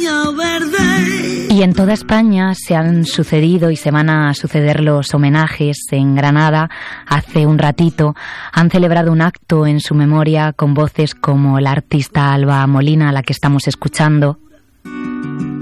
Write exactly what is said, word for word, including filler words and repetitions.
Río Verde. Y en toda España se han sucedido y se van a suceder los homenajes. En Granada, hace un ratito, han celebrado un acto en su memoria con voces como la artista Alba Molina, a la que estamos escuchando,